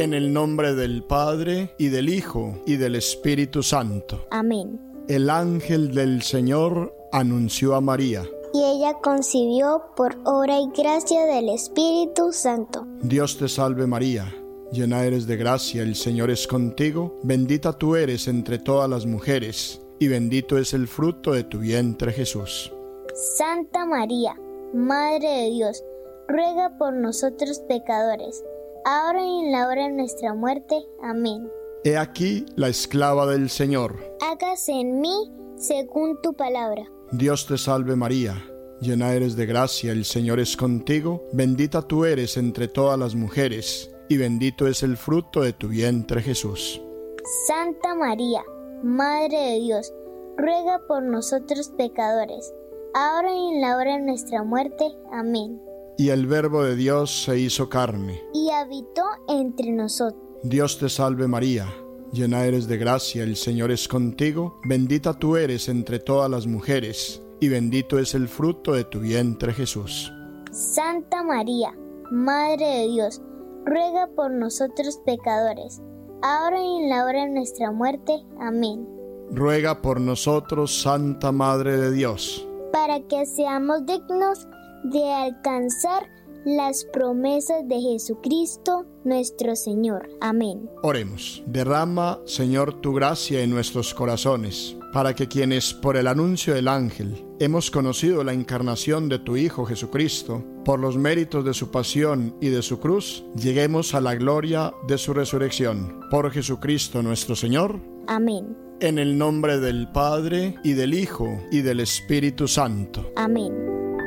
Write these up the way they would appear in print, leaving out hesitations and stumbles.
En el nombre del Padre, y del Hijo, y del Espíritu Santo. Amén. El ángel del Señor anunció a María. Y ella concibió por obra y gracia del Espíritu Santo. Dios te salve María, llena eres de gracia, el Señor es contigo. Bendita tú eres entre todas las mujeres, y bendito es el fruto de tu vientre Jesús. Santa María, Madre de Dios, ruega por nosotros pecadores, ahora y en la hora de nuestra muerte. Amén. He aquí la esclava del Señor. Hágase en mí según tu palabra. Dios te salve María, llena eres de gracia, el Señor es contigo. Bendita tú eres entre todas las mujeres, y bendito es el fruto de tu vientre Jesús. Santa María, Madre de Dios, ruega por nosotros pecadores, ahora y en la hora de nuestra muerte. Amén. Y el Verbo de Dios se hizo carne, y habitó entre nosotros. Dios te salve María, llena eres de gracia, el Señor es contigo. Bendita tú eres entre todas las mujeres, y bendito es el fruto de tu vientre Jesús. Santa María, Madre de Dios, ruega por nosotros pecadores, ahora y en la hora de nuestra muerte. Amén. Ruega por nosotros, Santa Madre de Dios, para que seamos dignos de alcanzar las promesas de Jesucristo nuestro Señor. Amén. Oremos. Derrama, Señor, tu gracia en nuestros corazones, para que quienes por el anuncio del ángel hemos conocido la encarnación de tu Hijo Jesucristo, por los méritos de su pasión y de su cruz, lleguemos a la gloria de su resurrección. Por Jesucristo nuestro Señor. Amén. En el nombre del Padre, y del Hijo, y del Espíritu Santo. Amén.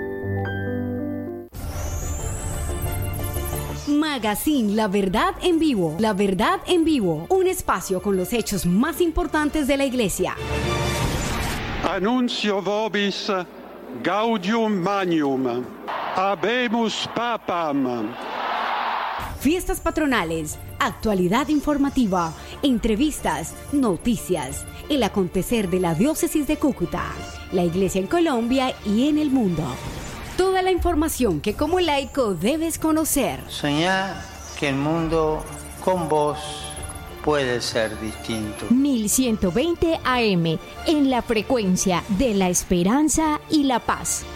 Magazine La Verdad en Vivo. La Verdad en Vivo. Un espacio con los hechos más importantes de la Iglesia. Annuncio vobis gaudium magnum. Habemus papam. Fiestas patronales, actualidad informativa, entrevistas, noticias, el acontecer de la diócesis de Cúcuta, la Iglesia en Colombia y en el mundo. Toda la información que como laico debes conocer. Soñá que el mundo con vos puede ser distinto. 1120 AM, en la frecuencia de la esperanza y la paz.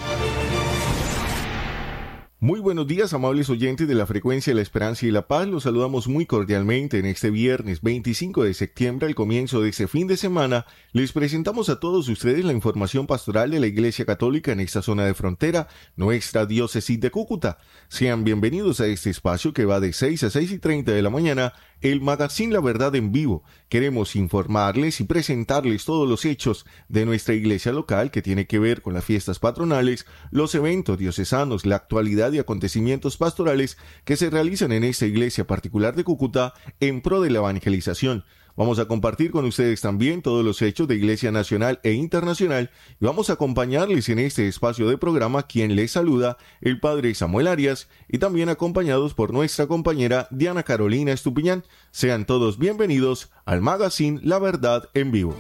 Muy buenos días, amables oyentes de la frecuencia de la esperanza y la paz. Los saludamos muy cordialmente en este viernes 25 de septiembre, al comienzo de este fin de semana. Les presentamos a todos ustedes la información pastoral de la Iglesia Católica en esta zona de frontera, nuestra diócesis de Cúcuta. Sean bienvenidos a este espacio que va de 6 a 6:30 de la mañana, el Magazine La Verdad en Vivo. Queremos informarles y presentarles todos los hechos de nuestra iglesia local que tiene que ver con las fiestas patronales, los eventos diocesanos, la actualidad y acontecimientos pastorales que se realizan en esta iglesia particular de Cúcuta en pro de la evangelización. Vamos a compartir con ustedes también todos los hechos de Iglesia Nacional e Internacional y vamos a acompañarles en este espacio de programa quien les saluda, el Padre Samuel Arias, y también acompañados por nuestra compañera Diana Carolina Estupiñán. Sean todos bienvenidos al Magazine La Verdad en Vivo.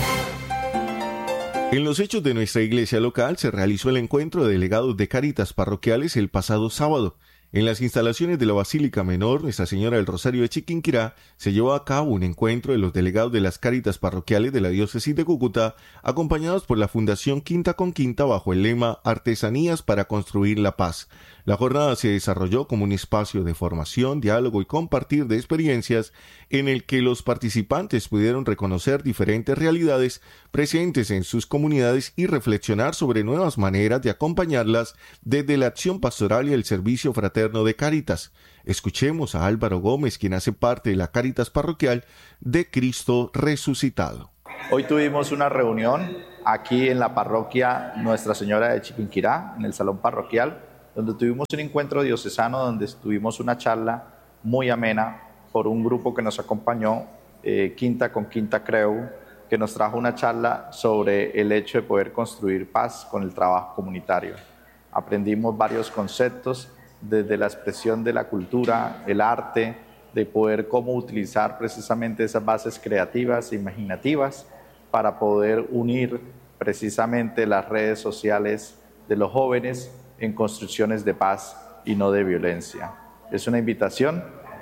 En los hechos de nuestra iglesia local se realizó el encuentro de delegados de Cáritas parroquiales el pasado sábado. En las instalaciones de la Basílica Menor Nuestra Señora del Rosario de Chiquinquirá se llevó a cabo un encuentro de los delegados de las Cáritas parroquiales de la diócesis de Cúcuta, acompañados por la Fundación Quinta con Quinta bajo el lema Artesanías para construir la paz. La jornada se desarrolló como un espacio de formación, diálogo y compartir de experiencias en el que los participantes pudieron reconocer diferentes realidades presentes en sus comunidades y reflexionar sobre nuevas maneras de acompañarlas desde la acción pastoral y el servicio fraterno de Cáritas. Escuchemos a Álvaro Gómez, quien hace parte de la Cáritas parroquial de Cristo Resucitado. Hoy tuvimos una reunión aquí en la parroquia Nuestra Señora de Chiquinquirá, en el salón parroquial, donde tuvimos un encuentro diocesano, donde tuvimos una charla muy amena por un grupo que nos acompañó, Quinta con Quinta Creu, que nos trajo una charla sobre el hecho de poder construir paz con el trabajo comunitario. Aprendimos varios conceptos, desde la expresión de la cultura, el arte, de poder cómo utilizar precisamente esas bases creativas e imaginativas para poder unir precisamente las redes sociales de los jóvenes en construcciones de paz y no de violencia. Es una invitación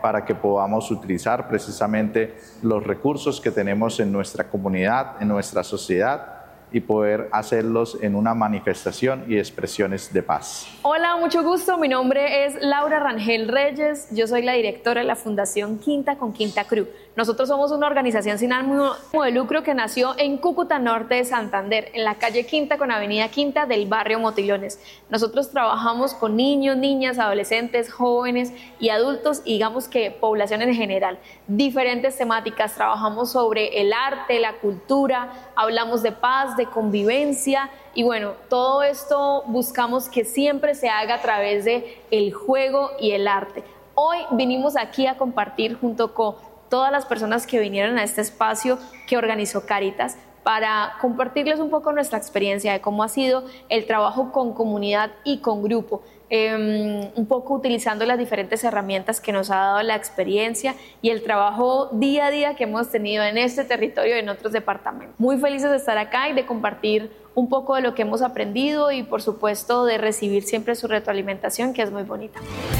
para que podamos utilizar precisamente los recursos que tenemos en nuestra comunidad, en nuestra sociedad, y poder hacerlos en una manifestación y expresiones de paz. Hola, mucho gusto. Mi nombre es Laura Rangel Reyes. Yo soy la directora de la Fundación Quinta con Quinta Cruz. Nosotros somos una organización sin ánimo de lucro que nació en Cúcuta Norte de Santander, en la calle Quinta con avenida Quinta del barrio Motilones. Nosotros trabajamos con niños, niñas, adolescentes, jóvenes y adultos, y digamos que población en general. Diferentes temáticas, trabajamos sobre el arte, la cultura, hablamos de paz, de convivencia, y bueno, todo esto buscamos que siempre se haga a través de el juego y el arte. Hoy vinimos aquí a compartir junto con todas las personas que vinieron a este espacio que organizó Cáritas para compartirles un poco nuestra experiencia de cómo ha sido el trabajo con comunidad y con grupo, un poco utilizando las diferentes herramientas que nos ha dado la experiencia y el trabajo día a día que hemos tenido en este territorio y en otros departamentos. Muy felices de estar acá y de compartir un poco de lo que hemos aprendido y por supuesto de recibir siempre su retroalimentación, que es muy bonita.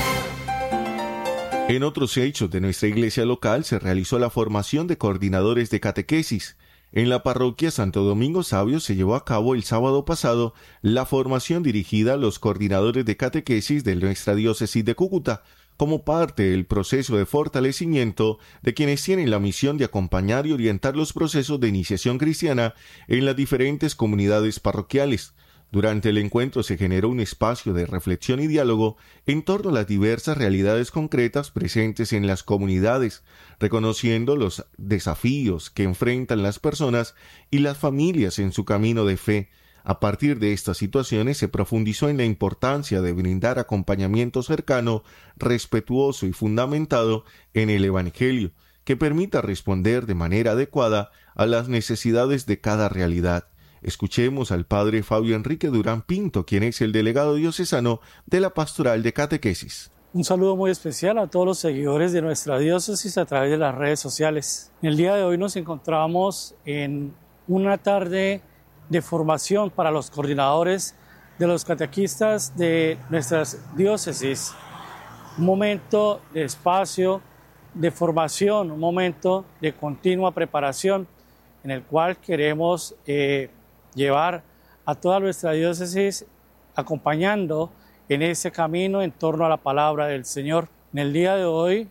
En otros hechos de nuestra iglesia local se realizó la formación de coordinadores de catequesis. En la parroquia Santo Domingo Sabio se llevó a cabo el sábado pasado la formación dirigida a los coordinadores de catequesis de nuestra diócesis de Cúcuta, como parte del proceso de fortalecimiento de quienes tienen la misión de acompañar y orientar los procesos de iniciación cristiana en las diferentes comunidades parroquiales. Durante el encuentro se generó un espacio de reflexión y diálogo en torno a las diversas realidades concretas presentes en las comunidades, reconociendo los desafíos que enfrentan las personas y las familias en su camino de fe. A partir de estas situaciones se profundizó en la importancia de brindar acompañamiento cercano, respetuoso y fundamentado en el Evangelio, que permita responder de manera adecuada a las necesidades de cada realidad. Escuchemos al padre Fabio Enrique Durán Pinto, quien es el delegado diocesano de la Pastoral de Catequesis. Un saludo muy especial a todos los seguidores de nuestra diócesis a través de las redes sociales. En el día de hoy nos encontramos en una tarde de formación para los coordinadores de los catequistas de nuestras diócesis. Un momento de espacio, de formación, un momento de continua preparación en el cual queremos llevar a toda nuestra diócesis acompañando en ese camino en torno a la palabra del Señor. En el día de hoy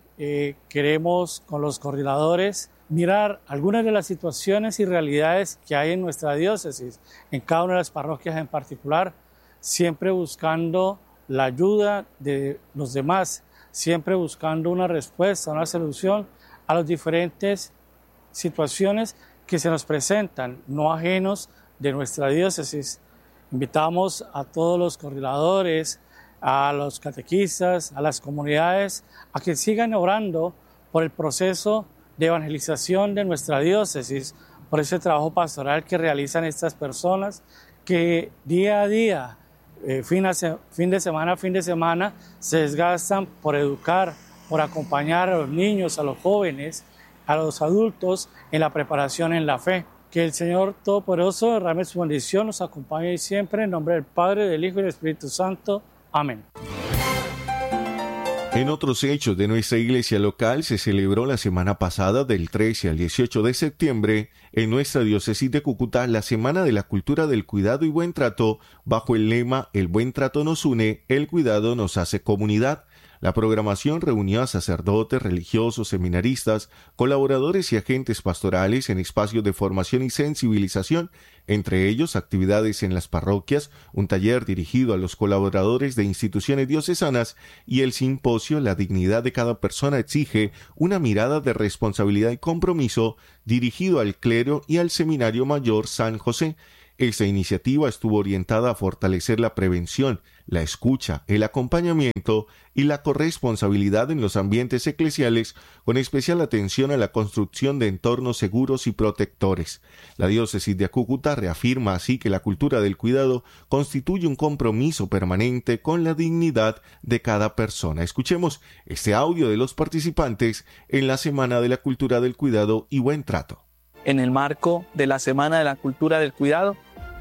queremos con los coordinadores mirar algunas de las situaciones y realidades que hay en nuestra diócesis, en cada una de las parroquias en particular, siempre buscando la ayuda de los demás, siempre buscando una respuesta, una solución a las diferentes situaciones que se nos presentan, no ajenos de nuestra diócesis. Invitamos a todos los coordinadores, a los catequistas, a las comunidades, a que sigan orando por el proceso de evangelización de nuestra diócesis, por ese trabajo pastoral que realizan estas personas que día a día, fin de semana, se desgastan por educar, por acompañar a los niños, a los jóvenes, a los adultos en la preparación en la fe. Que el Señor Todopoderoso derrame su bendición, nos acompañe siempre, en nombre del Padre, del Hijo y del Espíritu Santo. Amén. En otros hechos de nuestra iglesia local se celebró la semana pasada, del 13 al 18 de septiembre, en nuestra diócesis de Cúcuta, la Semana de la Cultura del Cuidado y Buen Trato, bajo el lema El buen trato nos une, el cuidado nos hace comunidad. La programación reunió a sacerdotes, religiosos, seminaristas, colaboradores y agentes pastorales en espacios de formación y sensibilización, entre ellos actividades en las parroquias, un taller dirigido a los colaboradores de instituciones diocesanas y el simposio La dignidad de cada persona exige una mirada de responsabilidad y compromiso dirigido al clero y al Seminario Mayor San José. Esta iniciativa estuvo orientada a fortalecer la prevención, la escucha, el acompañamiento y la corresponsabilidad en los ambientes eclesiales, con especial atención a la construcción de entornos seguros y protectores. La diócesis de Cúcuta reafirma así que la cultura del cuidado constituye un compromiso permanente con la dignidad de cada persona. Escuchemos este audio de los participantes en la Semana de la Cultura del Cuidado y Buen Trato. En el marco de la Semana de la Cultura del Cuidado,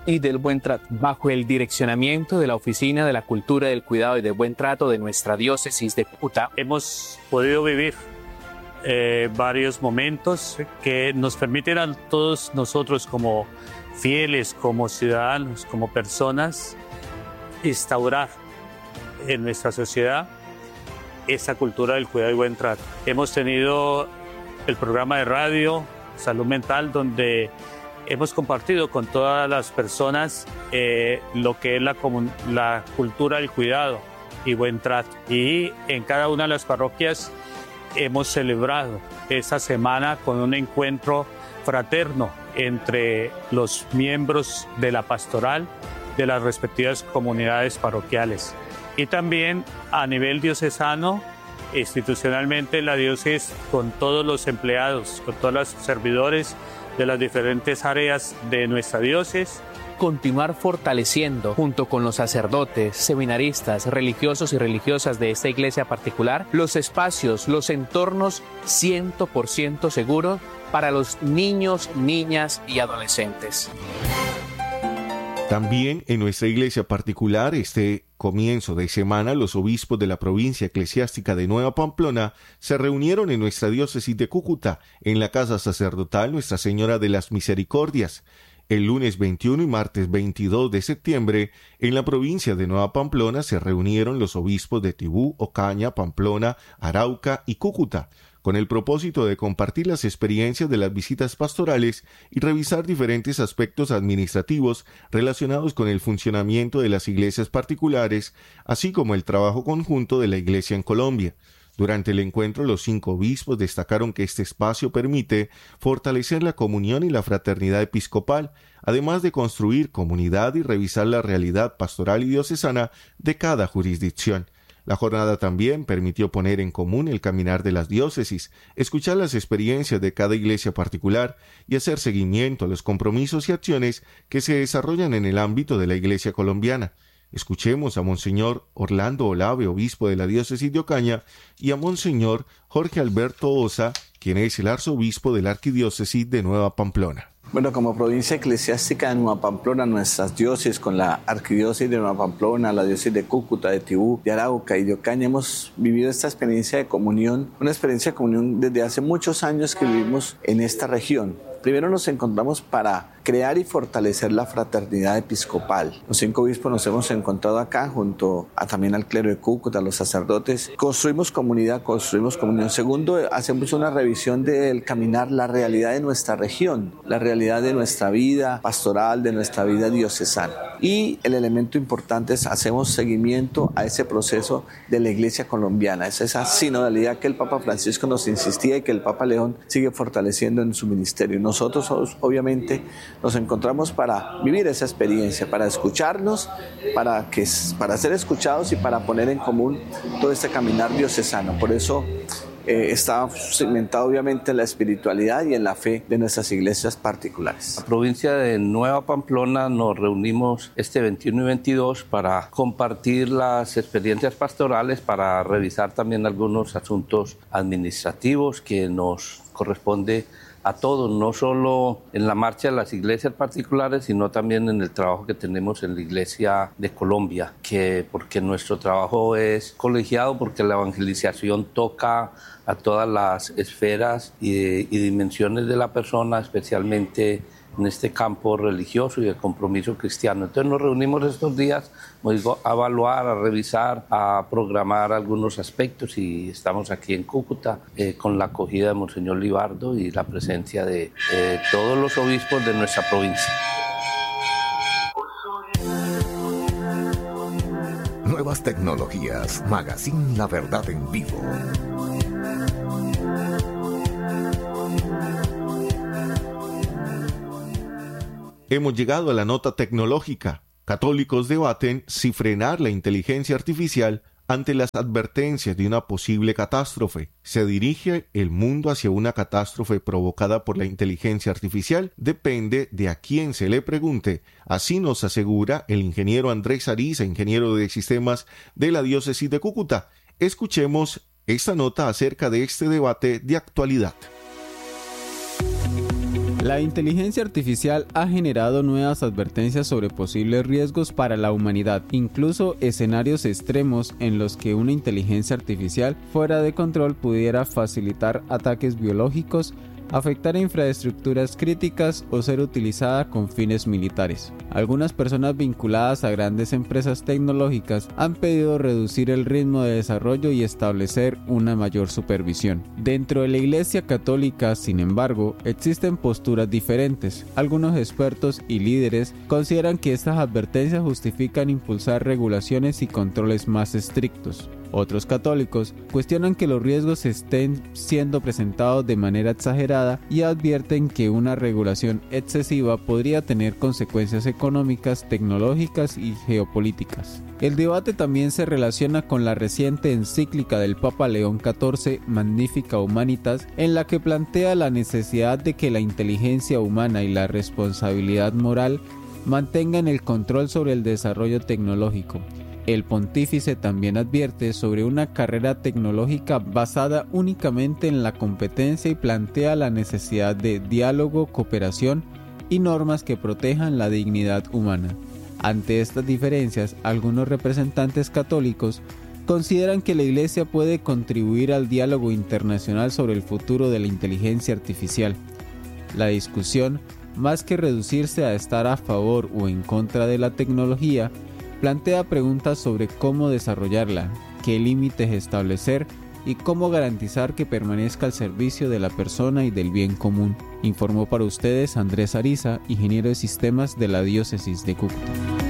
y del buen trato, bajo el direccionamiento de la Oficina de la Cultura del Cuidado y del Buen Trato de nuestra diócesis de Cúcuta. Hemos podido vivir varios momentos que nos permiten a todos nosotros como fieles, como ciudadanos, como personas, instaurar en nuestra sociedad esa cultura del cuidado y buen trato. Hemos tenido el programa de radio Salud Mental, donde hemos compartido con todas las personas lo que es la cultura del cuidado y buen trato. Y en cada una de las parroquias hemos celebrado esa semana con un encuentro fraterno entre los miembros de la pastoral de las respectivas comunidades parroquiales. Y también a nivel diocesano, institucionalmente la diócesis con todos los empleados, con todos los servidores de las diferentes áreas de nuestra diócesis. Continuar fortaleciendo junto con los sacerdotes, seminaristas, religiosos y religiosas de esta iglesia particular los espacios, los entornos 100% seguros para los niños, niñas y adolescentes. También en nuestra iglesia particular, este comienzo de semana, los obispos de la provincia eclesiástica de Nueva Pamplona se reunieron en nuestra diócesis de Cúcuta, en la casa sacerdotal Nuestra Señora de las Misericordias. El lunes 21 y martes 22 de septiembre, en la provincia de Nueva Pamplona se reunieron los obispos de Tibú, Ocaña, Pamplona, Arauca y Cúcuta, con el propósito de compartir las experiencias de las visitas pastorales y revisar diferentes aspectos administrativos relacionados con el funcionamiento de las iglesias particulares, así como el trabajo conjunto de la Iglesia en Colombia. Durante el encuentro, los 5 obispos destacaron que este espacio permite fortalecer la comunión y la fraternidad episcopal, además de construir comunidad y revisar la realidad pastoral y diocesana de cada jurisdicción. La jornada también permitió poner en común el caminar de las diócesis, escuchar las experiencias de cada iglesia particular y hacer seguimiento a los compromisos y acciones que se desarrollan en el ámbito de la iglesia colombiana. Escuchemos a Monseñor Orlando Olave, obispo de la diócesis de Ocaña, y a Monseñor Jorge Alberto Osa, quien es el arzobispo de la arquidiócesis de Nueva Pamplona. Bueno, como provincia eclesiástica de Nueva Pamplona, nuestras diócesis con la arquidiócesis de Nueva Pamplona, la diócesis de Cúcuta, de Tibú, de Arauca y de Ocaña, hemos vivido esta experiencia de comunión, una experiencia de comunión desde hace muchos años que vivimos en esta región. Primero nos encontramos para crear y fortalecer la fraternidad episcopal. Los 5 obispos nos hemos encontrado acá junto también al clero de Cúcuta, a los sacerdotes. Construimos comunidad, construimos comunión. Segundo, hacemos una revisión del caminar, la realidad de nuestra región, la realidad de nuestra vida pastoral, de nuestra vida diocesana. Y el elemento importante es hacemos seguimiento a ese proceso de la iglesia colombiana. Es esa sinodalidad que el Papa Francisco nos insistía y que el Papa León sigue fortaleciendo en su ministerio. Nosotros obviamente nos encontramos para vivir esa experiencia, para escucharnos, para ser escuchados y para poner en común todo este caminar diocesano. Por eso está cimentado obviamente en la espiritualidad y en la fe de nuestras iglesias particulares. La provincia de Nueva Pamplona nos reunimos este 21 y 22 para compartir las experiencias pastorales, para revisar también algunos asuntos administrativos que nos corresponde a todos, no solo en la marcha de las iglesias particulares, sino también en el trabajo que tenemos en la Iglesia de Colombia, porque nuestro trabajo es colegiado, porque la evangelización toca a todas las esferas y dimensiones de la persona, especialmente en este campo religioso y de compromiso cristiano. Entonces nos reunimos estos días a evaluar, a revisar, a programar algunos aspectos y estamos aquí en Cúcuta con la acogida de Monseñor Libardo y la presencia de todos los obispos de nuestra provincia. Nuevas tecnologías, Magazine La Verdad en Vivo. Hemos llegado a la nota tecnológica. Católicos debaten si frenar la inteligencia artificial ante las advertencias de una posible catástrofe. ¿Se dirige el mundo hacia una catástrofe provocada por la inteligencia artificial? Depende de a quién se le pregunte. Así nos asegura el ingeniero Andrés Ariza, ingeniero de sistemas de la diócesis de Cúcuta. Escuchemos esta nota acerca de este debate de actualidad. La inteligencia artificial ha generado nuevas advertencias sobre posibles riesgos para la humanidad, incluso escenarios extremos en los que una inteligencia artificial fuera de control pudiera facilitar ataques biológicos, afectar infraestructuras críticas o ser utilizada con fines militares. Algunas personas vinculadas a grandes empresas tecnológicas han pedido reducir el ritmo de desarrollo y establecer una mayor supervisión. Dentro de la Iglesia Católica, sin embargo, existen posturas diferentes. Algunos expertos y líderes consideran que estas advertencias justifican impulsar regulaciones y controles más estrictos. Otros católicos cuestionan que los riesgos estén siendo presentados de manera exagerada y advierten que una regulación excesiva podría tener consecuencias económicas, tecnológicas y geopolíticas. El debate también se relaciona con la reciente encíclica del Papa León XIV, Magnificat Humanitas, en la que plantea la necesidad de que la inteligencia humana y la responsabilidad moral mantengan el control sobre el desarrollo tecnológico. El pontífice también advierte sobre una carrera tecnológica basada únicamente en la competencia y plantea la necesidad de diálogo, cooperación y normas que protejan la dignidad humana. Ante estas diferencias, algunos representantes católicos consideran que la Iglesia puede contribuir al diálogo internacional sobre el futuro de la inteligencia artificial. La discusión, más que reducirse a estar a favor o en contra de la tecnología, plantea preguntas sobre cómo desarrollarla, qué límites establecer y cómo garantizar que permanezca al servicio de la persona y del bien común. Informó para ustedes Andrés Ariza, ingeniero de sistemas de la Diócesis de Cúcuta.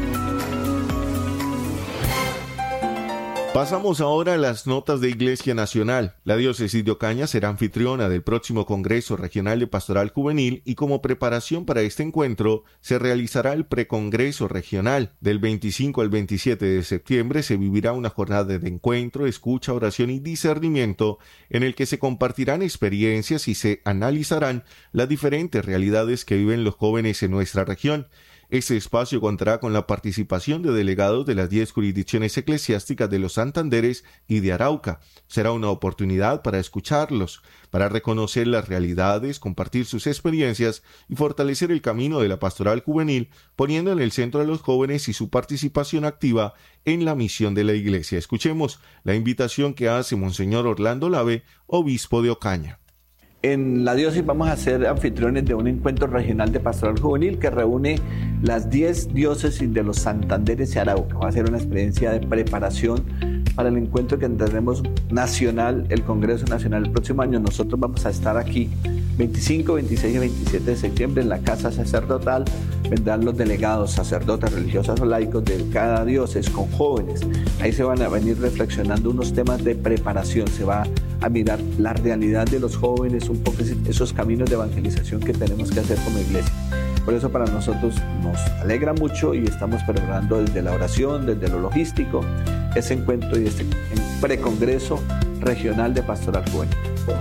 Pasamos ahora a las notas de Iglesia Nacional. La Diócesis de Ocaña será anfitriona del próximo Congreso Regional de Pastoral Juvenil y como preparación para este encuentro se realizará el Precongreso Regional. Del 25 al 27 de septiembre se vivirá una jornada de encuentro, escucha, oración y discernimiento en el que se compartirán experiencias y se analizarán las diferentes realidades que viven los jóvenes en nuestra región. Este espacio contará con la participación de delegados de las 10 jurisdicciones eclesiásticas de los Santanderes y de Arauca. Será una oportunidad para escucharlos, para reconocer las realidades, compartir sus experiencias y fortalecer el camino de la pastoral juvenil, poniendo en el centro a los jóvenes y su participación activa en la misión de la Iglesia. Escuchemos la invitación que hace Monseñor Orlando Lave, obispo de Ocaña. En la diócesis vamos a ser anfitriones de un encuentro regional de pastoral juvenil que reúne las 10 diócesis de los Santanderes y Arauca. Va a ser una experiencia de preparación para el encuentro que tendremos nacional, el Congreso Nacional el próximo año. Nosotros vamos a estar aquí 25, 26 y 27 de septiembre en la Casa Sacerdotal. Vendrán los delegados, sacerdotes, religiosas o laicos de cada diócesis con jóvenes. Ahí se van a venir reflexionando unos temas de preparación. Se va a mirar la realidad de los jóvenes, un poco esos caminos de evangelización que tenemos que hacer como iglesia. Por eso para nosotros nos alegra mucho y estamos preparando desde la oración, desde lo logístico, ese encuentro y este precongreso regional de pastoral juvenil.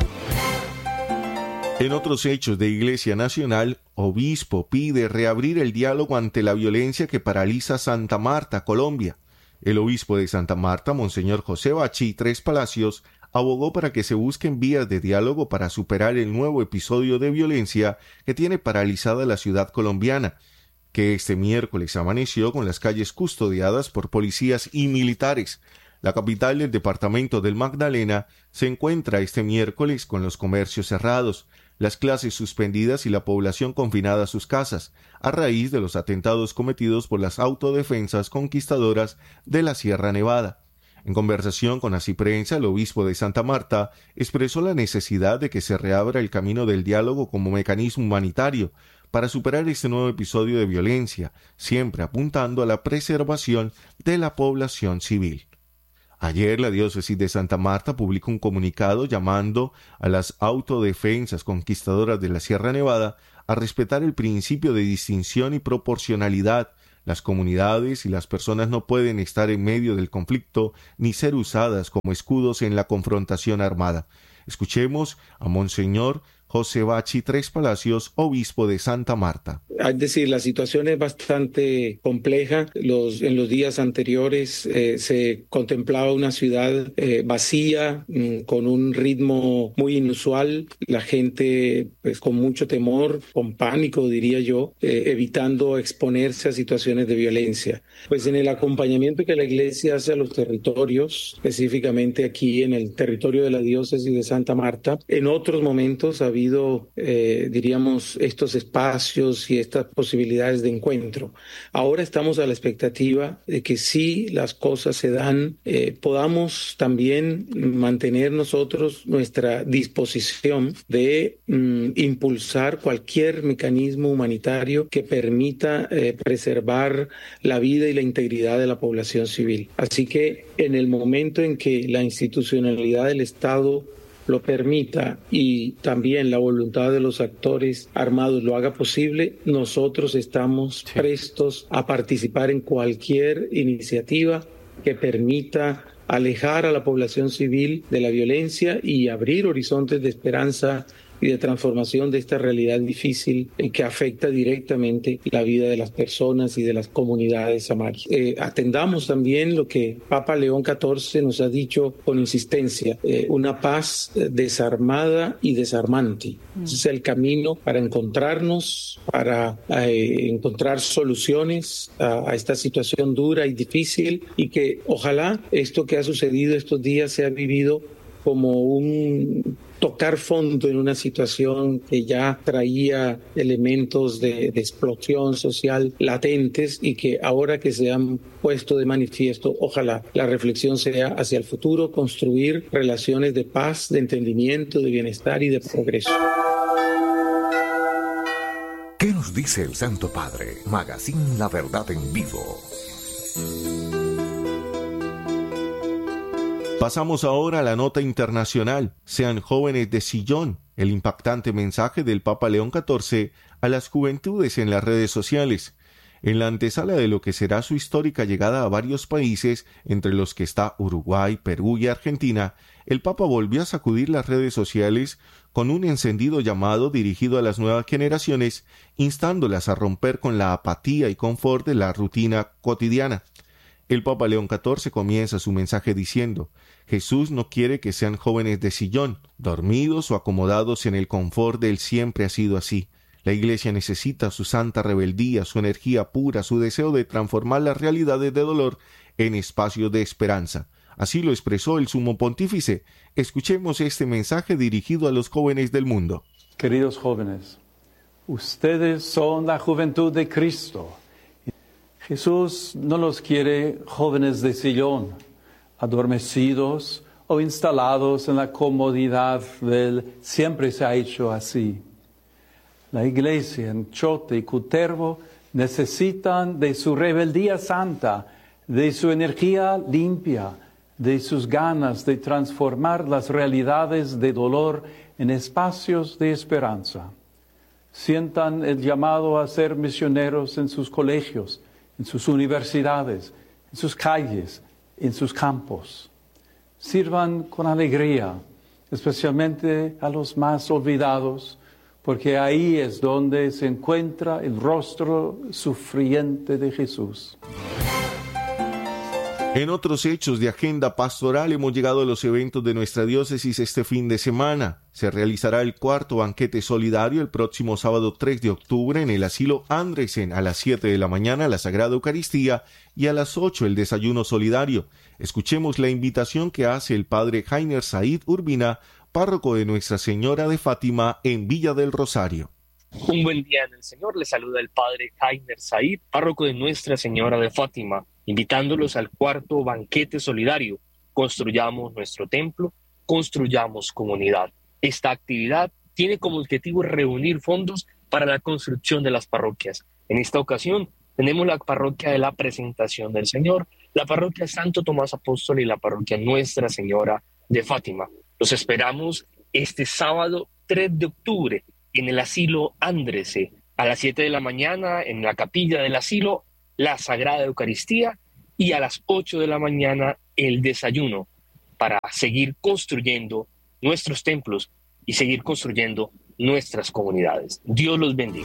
En otros hechos de Iglesia Nacional, obispo pide reabrir el diálogo ante la violencia que paraliza Santa Marta, Colombia. El obispo de Santa Marta, Monseñor José Bachí Tres Palacios, abogó para que se busquen vías de diálogo para superar el nuevo episodio de violencia que tiene paralizada la ciudad colombiana, que este miércoles amaneció con las calles custodiadas por policías y militares. La capital del departamento del Magdalena se encuentra este miércoles con los comercios cerrados, las clases suspendidas y la población confinada a sus casas, a raíz de los atentados cometidos por las autodefensas conquistadoras de la Sierra Nevada. En conversación con Así Prensa, el obispo de Santa Marta expresó la necesidad de que se reabra el camino del diálogo como mecanismo humanitario para superar este nuevo episodio de violencia, siempre apuntando a la preservación de la población civil. Ayer la diócesis de Santa Marta publicó un comunicado llamando a las autodefensas conquistadoras de la Sierra Nevada a respetar el principio de distinción y proporcionalidad. Las comunidades y las personas no pueden estar en medio del conflicto ni ser usadas como escudos en la confrontación armada. Escuchemos a Monseñor José Bachi Tres Palacios, obispo de Santa Marta. Es decir, la situación es bastante compleja. En los días anteriores se contemplaba una ciudad vacía, con un ritmo muy inusual, la gente pues, con mucho temor, con pánico diría yo, evitando exponerse a situaciones de violencia. Pues en el acompañamiento que la Iglesia hace a los territorios, específicamente aquí en el territorio de la diócesis de Santa Marta, en otros momentos ha habido, diríamos, estos espacios y estas posibilidades de encuentro. Ahora estamos a la expectativa de que si las cosas se dan, podamos también mantener nosotros nuestra disposición de impulsar cualquier mecanismo humanitario que permita preservar la vida y la integridad de la población civil. Así que en el momento en que la institucionalidad del Estado lo permita y también la voluntad de los actores armados lo haga posible, nosotros estamos prestos a participar en cualquier iniciativa que permita alejar a la población civil de la violencia y abrir horizontes de esperanza y de transformación de esta realidad difícil que afecta directamente la vida de las personas y de las comunidades samarias. Atendamos también lo que Papa León XIV nos ha dicho con insistencia, una paz desarmada y desarmante. Ese es el camino para encontrarnos, para encontrar soluciones a esta situación dura y difícil, y que ojalá esto que ha sucedido estos días sea vivido como un tocar fondo en una situación que ya traía elementos de explosión social latentes y que ahora que se han puesto de manifiesto, ojalá la reflexión sea hacia el futuro, construir relaciones de paz, de entendimiento, de bienestar y de progreso. ¿Qué nos dice el Santo Padre? Magazine La Verdad en Vivo. Pasamos ahora a la nota internacional. Sean jóvenes de sillón, el impactante mensaje del Papa León XIV a las juventudes en las redes sociales. En la antesala de lo que será su histórica llegada a varios países, entre los que está Uruguay, Perú y Argentina, el Papa volvió a sacudir las redes sociales con un encendido llamado dirigido a las nuevas generaciones, instándolas a romper con la apatía y confort de la rutina cotidiana. El Papa León XIV comienza su mensaje diciendo: Jesús no quiere que sean jóvenes de sillón, dormidos o acomodados en el confort del siempre ha sido así. La Iglesia necesita su santa rebeldía, su energía pura, su deseo de transformar las realidades de dolor en espacios de esperanza. Así lo expresó el Sumo Pontífice. Escuchemos este mensaje dirigido a los jóvenes del mundo. Queridos jóvenes, ustedes son la juventud de Cristo. Jesús no los quiere jóvenes de sillón, adormecidos o instalados en la comodidad del siempre se ha hecho así. La Iglesia en Chote y Cutervo necesitan de su rebeldía santa, de su energía limpia, de sus ganas de transformar las realidades de dolor en espacios de esperanza. Sientan el llamado a ser misioneros en sus colegios, en sus universidades, en sus calles, en sus campos. Sirvan con alegría, especialmente a los más olvidados, porque ahí es donde se encuentra el rostro sufriente de Jesús. En otros hechos de agenda pastoral hemos llegado a los eventos de nuestra diócesis este fin de semana. Se realizará el cuarto banquete solidario el próximo sábado 3 de octubre en el asilo Andresen a las 7 de la mañana la Sagrada Eucaristía y a las 8 el desayuno solidario. Escuchemos la invitación que hace el padre Jainer Said Urbina, párroco de Nuestra Señora de Fátima en Villa del Rosario. Un buen día en el Señor, les saluda el padre Jainer Said, párroco de Nuestra Señora de Fátima, invitándolos al cuarto banquete solidario. Construyamos nuestro templo, construyamos comunidad. Esta actividad tiene como objetivo reunir fondos para la construcción de las parroquias. En esta ocasión tenemos la parroquia de la Presentación del Señor, la parroquia Santo Tomás Apóstol y la parroquia Nuestra Señora de Fátima. Los esperamos este sábado 3 de octubre en el asilo Andresen, a las 7 de la mañana en la capilla del asilo, la Sagrada Eucaristía, y a las 8 de la mañana el desayuno, para seguir construyendo nuestros templos y seguir construyendo nuestras comunidades. Dios los bendiga.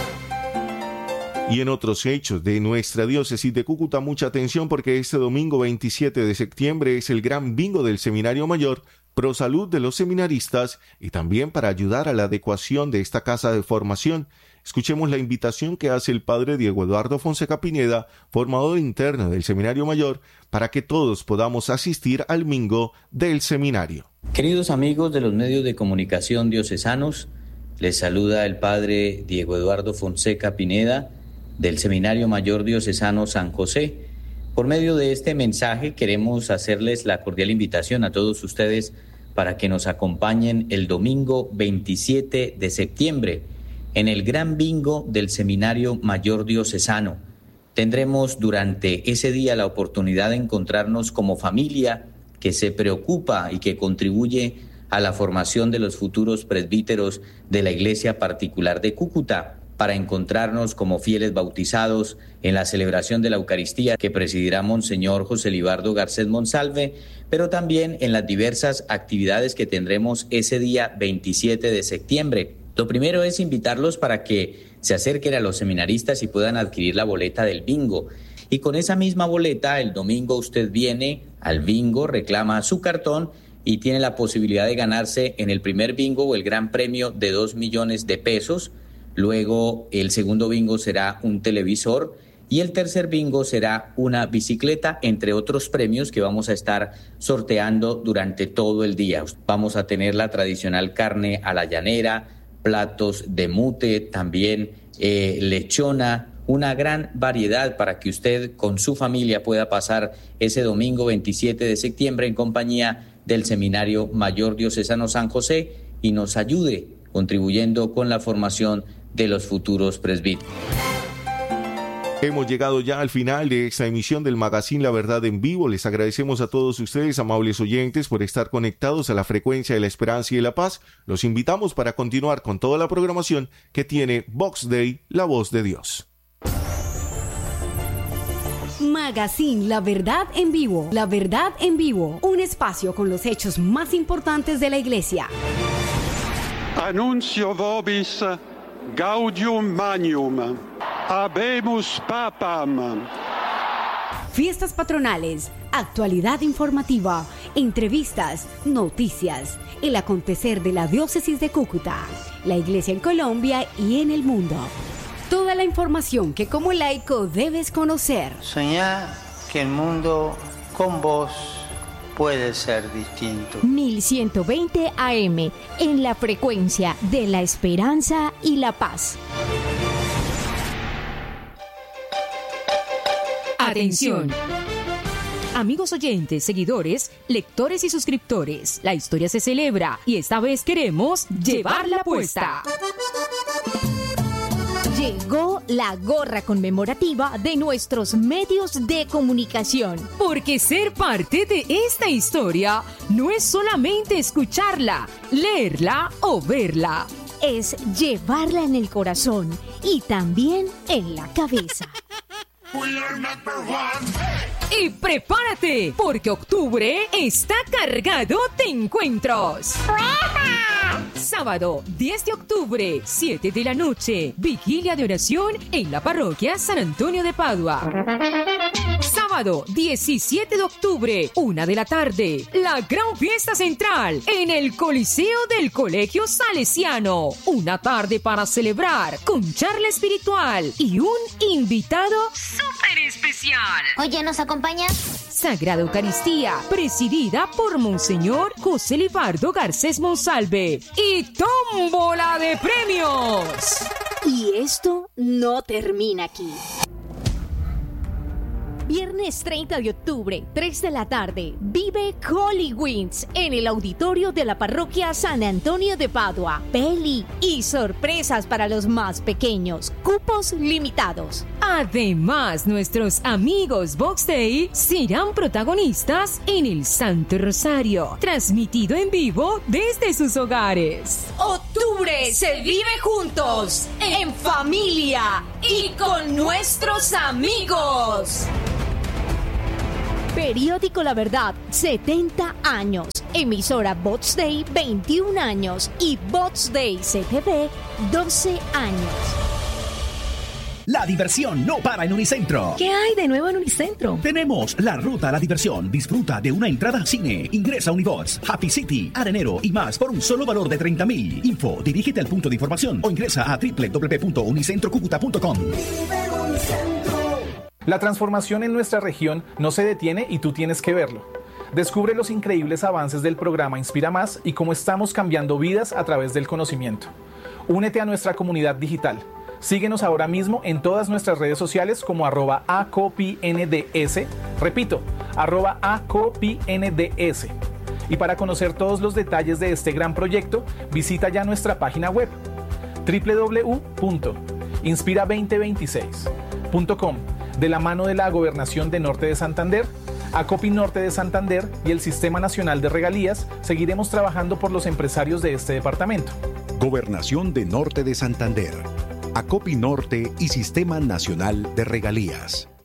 Y en otros hechos de nuestra diócesis de Cúcuta, mucha atención porque este domingo 27 de septiembre es el gran bingo del Seminario Mayor pro salud de los seminaristas y también para ayudar a la adecuación de esta casa de formación. Escuchemos la invitación que hace el padre Diego Eduardo Fonseca Pineda, formador interno del Seminario Mayor, para que todos podamos asistir al bingo del seminario. Queridos amigos de los medios de comunicación diocesanos, les saluda el padre Diego Eduardo Fonseca Pineda, del Seminario Mayor Diocesano San José. Por medio de este mensaje queremos hacerles la cordial invitación a todos ustedes para que nos acompañen el domingo 27 de septiembre en el gran bingo del Seminario Mayor Diocesano. Tendremos durante ese día la oportunidad de encontrarnos como familia que se preocupa y que contribuye a la formación de los futuros presbíteros de la Iglesia Particular de Cúcuta, para encontrarnos como fieles bautizados en la celebración de la Eucaristía que presidirá Monseñor José Libardo Garcés Monsalve, pero también en las diversas actividades que tendremos ese día 27 de septiembre. Lo primero es invitarlos para que se acerquen a los seminaristas y puedan adquirir la boleta del bingo. Y con esa misma boleta, el domingo usted viene al bingo, reclama su cartón y tiene la posibilidad de ganarse en el primer bingo el gran premio de 2 millones de pesos. Luego el segundo bingo será un televisor y el tercer bingo será una bicicleta, entre otros premios que vamos a estar sorteando durante todo el día. Vamos a tener la tradicional carne a la llanera, platos de mute, también lechona, una gran variedad para que usted con su familia pueda pasar ese domingo 27 de septiembre en compañía del Seminario Mayor Diocesano San José y nos ayude contribuyendo con la formación de los futuros presbíteros. Hemos llegado ya al final de esta emisión del Magazine La Verdad en Vivo. Les agradecemos a todos ustedes, amables oyentes, por estar conectados a la frecuencia de la esperanza y de la paz. Los invitamos para continuar con toda la programación que tiene Vox Dei, la voz de Dios. Magazine La Verdad en Vivo. La Verdad en Vivo. Un espacio con los hechos más importantes de la Iglesia. Annuncio vobis Gaudium Magnum. Habemus Papam. Fiestas patronales, actualidad informativa, entrevistas, noticias, el acontecer de la diócesis de Cúcuta, la Iglesia en Colombia y en el mundo. Toda la información que como laico debes conocer. Soñá que el mundo con vos puede ser distinto. 1120 AM, en la frecuencia de la esperanza y la paz. Atención. Amigos oyentes, seguidores, lectores y suscriptores, la historia se celebra y esta vez queremos llevarla puesta. Llegó la gorra conmemorativa de nuestros medios de comunicación. Porque ser parte de esta historia no es solamente escucharla, leerla o verla. Es llevarla en el corazón y también en la cabeza. Y prepárate, porque octubre está cargado de encuentros. Sábado 10 de octubre, 7 de la noche, vigilia de oración en la parroquia San Antonio de Padua. Sábado 17 de octubre, 1 de la tarde, la gran fiesta central en el Coliseo del Colegio Salesiano. Una tarde para celebrar con charla espiritual y un invitado súper especial. Oye, ¿nos acompañas? Sagrada Eucaristía, presidida por Monseñor José Libardo Garcés Monsalve. Y tómbola de premios. Y esto no termina aquí. Viernes 30 de octubre, 3 de la tarde, vive Holy Winds en el auditorio de la parroquia San Antonio de Padua. Peli y sorpresas para los más pequeños, cupos limitados. Además, nuestros amigos Vox Dei serán protagonistas en el Santo Rosario, transmitido en vivo desde sus hogares. Octubre se vive juntos, en familia y con nuestros amigos. Periódico La Verdad, 70 años. Emisora Bots Day 21 años y Bots Day CPB 12 años. La diversión no para en Unicentro. ¿Qué hay de nuevo en Unicentro? Tenemos la ruta a la diversión. Disfruta de una entrada al cine. Ingresa a Unibots, Happy City, Arenero y más por un solo valor de 30.000. Info, dirígete al punto de información o ingresa a www.unicentrocucuta.com. La transformación en nuestra región no se detiene y tú tienes que verlo. Descubre los increíbles avances del programa Inspira Más y cómo estamos cambiando vidas a través del conocimiento. Únete a nuestra comunidad digital. Síguenos ahora mismo en todas nuestras redes sociales como @acopinds. Repito, @acopinds. Y para conocer todos los detalles de este gran proyecto, visita ya nuestra página web www.inspira2026.com. De la mano de la Gobernación de Norte de Santander, Acopi Norte de Santander y el Sistema Nacional de Regalías, seguiremos trabajando por los empresarios de este departamento. Gobernación de Norte de Santander, Acopi Norte y Sistema Nacional de Regalías.